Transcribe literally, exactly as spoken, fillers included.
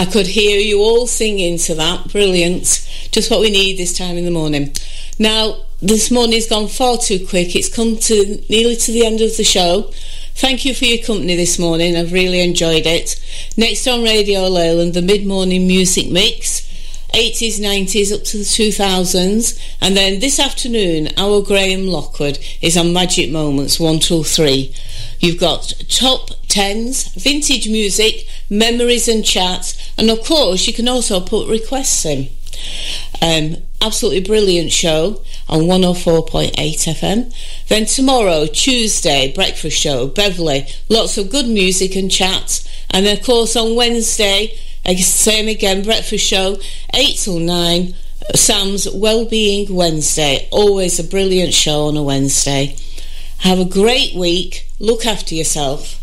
I could hear you all singing to that. Brilliant. Just what we need this time in the morning. Now, this morning's gone far too quick. It's come to nearly to the end of the show. Thank you for your company this morning. I've really enjoyed it. Next on Radio Leyland, the mid-morning music mix, eighties, nineties up to the two thousands. And then this afternoon, our Graham Lockwood is on Magic Moments one till three. You've got top tens, vintage music, memories and chats, and of course you can also put requests in. Um, absolutely brilliant show on one oh four point eight F M. Then tomorrow, Tuesday, breakfast show, Beverly, lots of good music and chats. And then of course on Wednesday, same again, breakfast show, eight till nine, Sam's Wellbeing Wednesday. Always a brilliant show on a Wednesday. Have a great week, look after yourself.